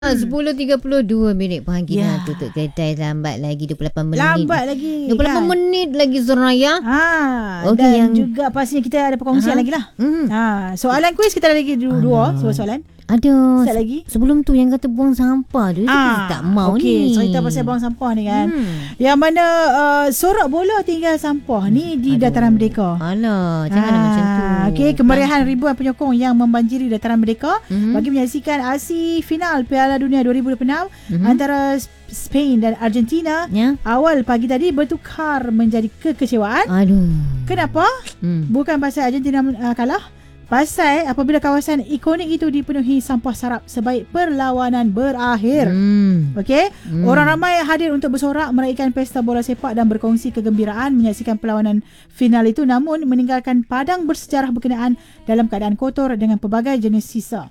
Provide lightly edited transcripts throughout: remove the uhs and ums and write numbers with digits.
10.32 pagi dah tutup kedai. Lambat lagi 28 minit. Lambat lagi 28 kan? Minit lagi Soraya. Dan juga pastinya kita ada perkongsian lagi lah. Soalan kuis kita ada lagi dua soalan. Ada lagi. Sebelum tu yang kata buang sampah tu kita tak mau ni. Cerita pasal buang sampah ni kan. Yang mana sorak bola tinggal sampah ni di Dataran Merdeka. Alah, jangan macam tu. Kemeriahan ribuan penyokong yang membanjiri Dataran Merdeka bagi menyaksikan aksi final Piala Dunia 2026 antara Spain dan Argentina. Awal pagi tadi bertukar menjadi kekecewaan. Kenapa? Bukan pasal Argentina kalah. Pasal apabila kawasan ikonik itu dipenuhi sampah sarap sebaik perlawanan berakhir. Orang ramai hadir untuk bersorak, meraihkan pesta bola sepak dan berkongsi kegembiraan menyaksikan perlawanan final itu, namun meninggalkan padang bersejarah berkenaan dalam keadaan kotor dengan pelbagai jenis sisa.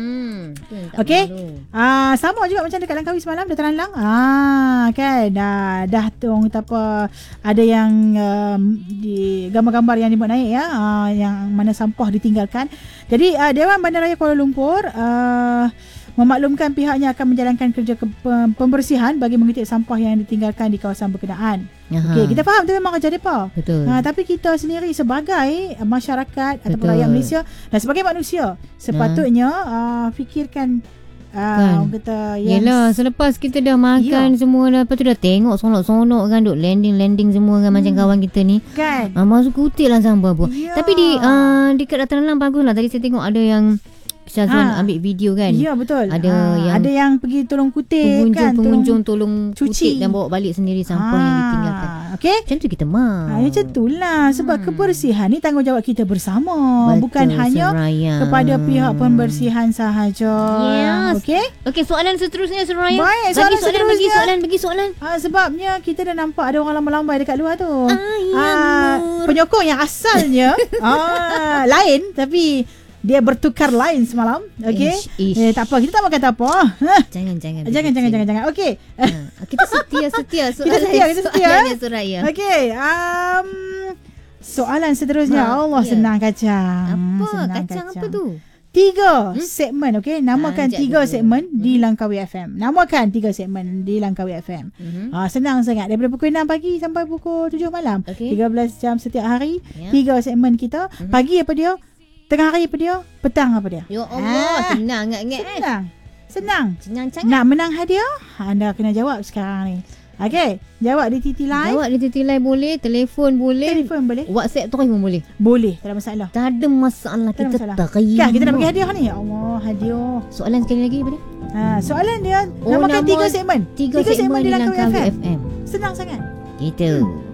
Sama juga macam dekat Langkawi semalam, Dataran Lang. Kan dah ada yang di gambar-gambar yang dibuat naik yang mana sampah ditinggalkan. Jadi Dewan Bandaraya Kuala Lumpur memaklumkan pihaknya akan menjalankan kerja pembersihan bagi mengutip sampah yang ditinggalkan di kawasan berkenaan. Kita faham tu memang kerja mereka. Tapi kita sendiri sebagai masyarakat ataupun rakyat Malaysia dan sebagai manusia sepatutnya fikirkan kata yelah, selepas kita dah makan semua dah, lepas tu dah tengok sonok-sonok kan, duk landing semua kan, macam kawan kita ni kan, masuk kutip lah sampah pun. Tapi dekat Dataran Lang bagus lah. Tadi saya tengok ada yang Syazwan ambil video kan. Ya betul. Ada yang pergi tolong kutip pengunjung tolong cuci dan bawa balik sendiri sampah yang ditinggalkan. Macam tu kita macam tu lah. Sebab kebersihan ni tanggungjawab kita bersama. Betul, bukan hanya kepada pihak pembersihan sahaja. Okey, soalan seterusnya Soraya. Baik, bagi soalan. Sebabnya kita dah nampak ada orang lambai-lambai dekat luar tu. Penyokong yang asalnya lain tapi dia bertukar line semalam. Tak apa, kita tak mahu kata apa. Jangan. Okey. Kita setia soalannya Soraya. Okey. Soalan seterusnya. Allah senang kacang. Kacang apa tu? 3 segmen, namakan 3 segmen di Langkawi FM. Senang sangat. Daripada pukul 6 pagi sampai pukul 7 malam. 13 jam setiap hari. 3 segmen kita. Pagi apa dia? Tengah hari apa dia? Petang apa dia? Ya Allah, senang Senang sangat. Nak menang hadiah? Anda kena jawab sekarang ni. Jawab di TT Line. Boleh, telefon boleh. WhatsApp terus pun boleh. Tak ada masalah. Tak ada masalah. Kita terima. Kita nak bagi hadiah ni. Ya Allah, hadiah. Soalan sekali lagi apa dia? Soalan dia namakan 3 segmen. 3 segmen di Langkawi FM. Senang sangat. Gitu.